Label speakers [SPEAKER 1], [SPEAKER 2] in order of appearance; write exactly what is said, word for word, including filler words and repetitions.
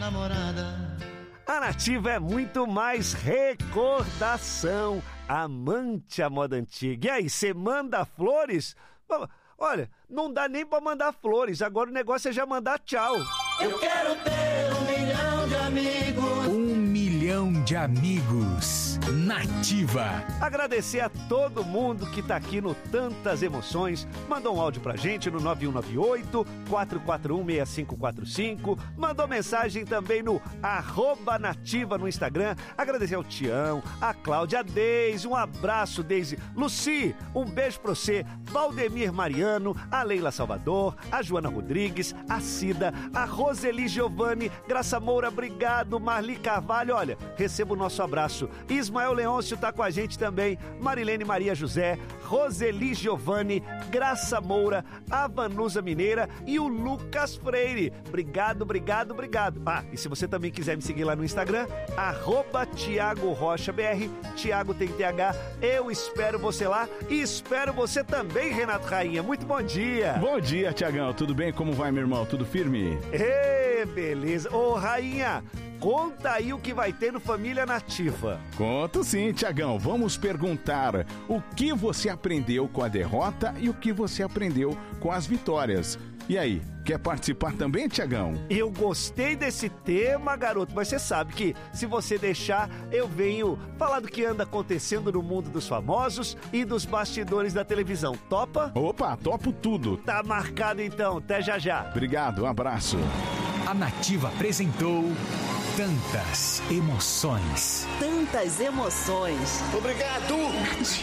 [SPEAKER 1] namorada.
[SPEAKER 2] A Nativa é muito mais recordação. Amante à moda antiga. E aí, você manda flores? Olha, não dá nem pra mandar flores. Agora o negócio é já mandar tchau.
[SPEAKER 1] Eu quero ter um milhão de amigos.
[SPEAKER 3] Um milhão de amigos. Nativa.
[SPEAKER 2] Agradecer a todo mundo que tá aqui no Tantas Emoções. Mandou um áudio pra gente no nove um nove oito, quatro quatro um, seis cinco quatro cinco. Mandou mensagem também no arroba Nativa no Instagram. Agradecer ao Tião, a Cláudia, a Deise. Um abraço, Deise. Luci, um beijo pra você. Valdemir Mariano, a Leila Salvador, a Joana Rodrigues, a Cida, a Roseli Giovanni, Graça Moura, obrigado. Marli Carvalho, olha, receba o nosso abraço. Ismael Leôncio tá com a gente também. Marilene Maria José, Roseli Giovanni, Graça Moura, a Vanusa Mineira e o Lucas Freire. Obrigado, obrigado, obrigado. Ah, e se você também quiser me seguir lá no Instagram, arroba Tiago Rocha B R, Tiago tem T H, eu espero você lá e espero você também, Renato Rainha. Muito bom dia.
[SPEAKER 4] Bom dia, Tiagão. Tudo bem? Como vai, meu irmão? Tudo firme?
[SPEAKER 2] Ê, beleza. Ô, Rainha, conta aí o que vai ter no Família Nativa.
[SPEAKER 4] Conto sim, Tiagão. Vamos perguntar o que você aprendeu com a derrota e o que você aprendeu com as vitórias. E aí, quer participar também, Tiagão?
[SPEAKER 2] Eu gostei desse tema, garoto, mas você sabe que se você deixar, eu venho falar do que anda acontecendo no mundo dos famosos e dos bastidores da televisão. Topa?
[SPEAKER 4] Opa, topo tudo.
[SPEAKER 2] Tá marcado então, até já já.
[SPEAKER 4] Obrigado, um abraço.
[SPEAKER 3] A Nativa apresentou Tantas Emoções.
[SPEAKER 5] Tantas Emoções.
[SPEAKER 6] Obrigado!